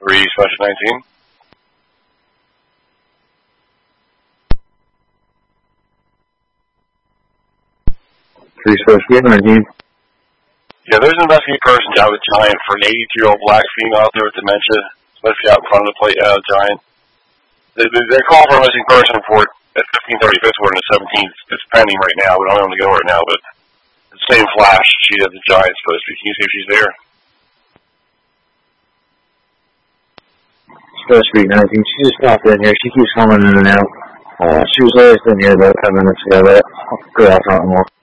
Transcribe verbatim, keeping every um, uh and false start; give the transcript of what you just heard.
Three special nineteen. Three special nineteen. Yeah, there's an investigating person out with Giant for an eighty-two-year-old black female out there with dementia, especially out in front of the plate, uh, Giant. They, they, they're calling for a missing person report at fifteen thirty-fifth Ward and the seventeenth. It's pending right now. We don't know when to go right now, but the same flash sheet of the Giant's supposed to be. Can you see if she's there? Supposed to be nineteen. She just popped in here. She keeps coming in and out. Uh, she was last in here about ten minutes ago, but I'll go out front and walk.